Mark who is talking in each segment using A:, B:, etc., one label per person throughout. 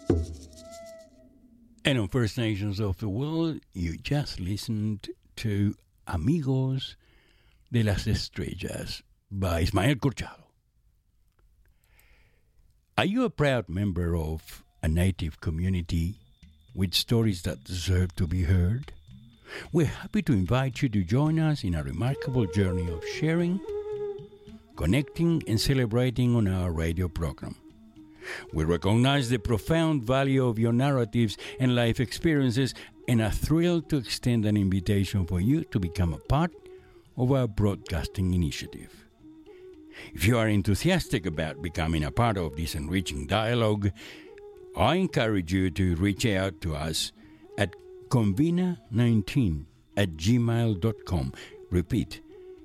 A: And on First Nations of the World, you just listened to Amigos de las Estrellas by Ismael Corchado. Are you a proud member of a native community with stories that deserve to be heard? We're happy to invite you to join us in a remarkable journey of sharing, connecting, and celebrating on our radio program. We recognize the profound value of your narratives and life experiences and are thrilled to extend an invitation for you to become a part of our broadcasting initiative. If you are enthusiastic about becoming a part of this enriching dialogue, I encourage you to reach out to us at convena19@gmail.com. Repeat,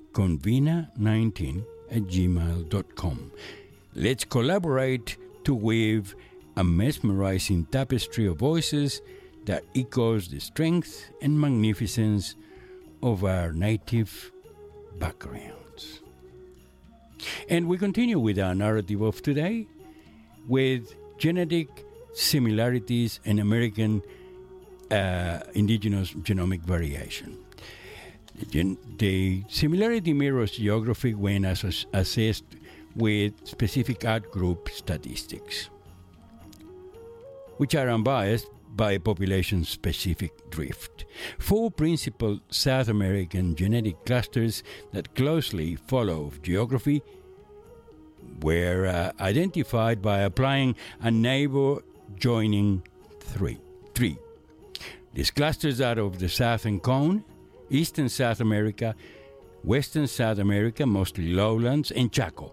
A: convena19@gmail.com. Let's collaborate to weave a mesmerizing tapestry of voices that echoes the strength and magnificence of our native backgrounds. And we continue with our narrative of today with genetic similarities and American indigenous genomic variation. The similarity mirrors geography when assessed with specific art group statistics, which are unbiased by population-specific drift. 4 principal South American genetic clusters that closely follow geography were identified by applying a neighbor joining tree. These clusters are of the Southern Cone, Eastern South America, Western South America, mostly lowlands, and Chaco.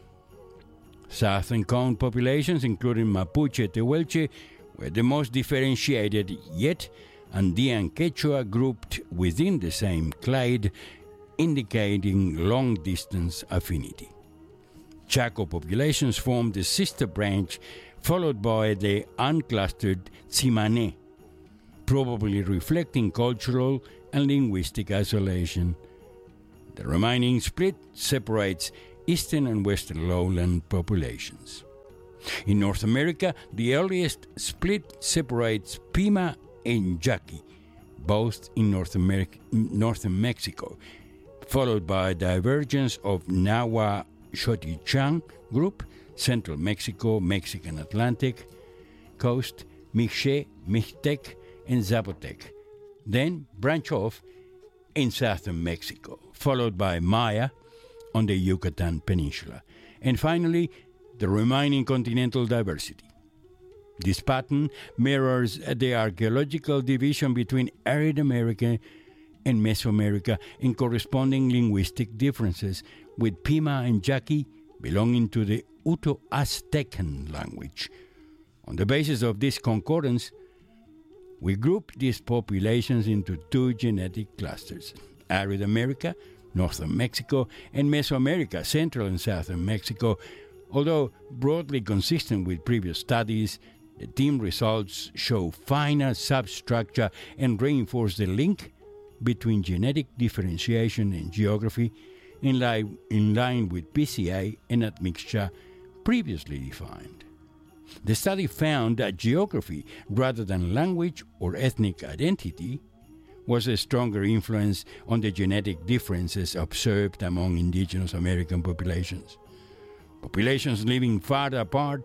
A: Southern Cone populations, including Mapuche Tehuelche, were the most differentiated, yet Andean Quechua grouped within the same clade, indicating long-distance affinity. Chaco populations formed the sister branch, followed by the unclustered Tsimane, probably reflecting cultural and linguistic isolation. The remaining split separates eastern and western lowland populations. In North America, the earliest split separates Pima and Yaqui, both in northern Mexico, followed by a divergence of Nahua Xochichán group, central Mexico, Mexican Atlantic coast, Mixe, Mixtec, and Zapotec. Then branch off in southern Mexico, followed by Maya on the Yucatan Peninsula, and finally the remaining continental diversity. This pattern mirrors the archaeological division between arid America and Mesoamerica and corresponding linguistic differences, with Pima and Yaqui belonging to the Uto-Aztecan language. On the basis of this concordance, we group these populations into 2 genetic clusters: arid America, northern Mexico, and Mesoamerica, central and southern Mexico. Although broadly consistent with previous studies, the team results show finer substructure and reinforce the link between genetic differentiation and geography in line with PCA and admixture previously defined. The study found that geography, rather than language or ethnic identity, was a stronger influence on the genetic differences observed among indigenous American populations. Populations living far apart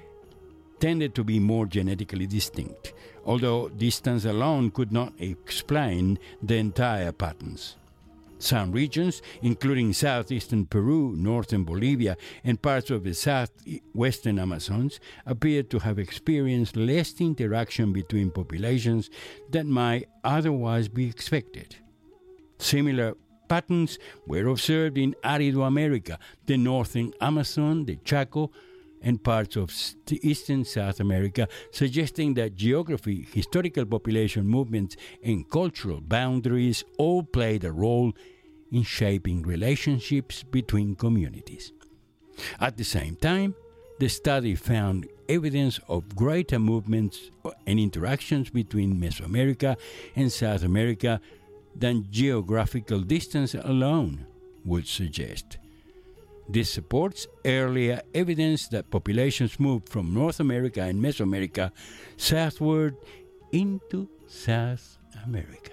A: tended to be more genetically distinct, although distance alone could not explain the entire patterns. Some regions, including southeastern Peru, northern Bolivia, and parts of the southwestern Amazons, appear to have experienced less interaction between populations than might otherwise be expected. Similar patterns were observed in Árido America, the northern Amazon, the Chaco, and parts of eastern South America, suggesting that geography, historical population movements, and cultural boundaries all played a role in shaping relationships between communities. At the same time, the study found evidence of greater movements and interactions between Mesoamerica and South America than geographical distance alone would suggest. This supports earlier evidence that populations moved from North America and Mesoamerica southward into South America.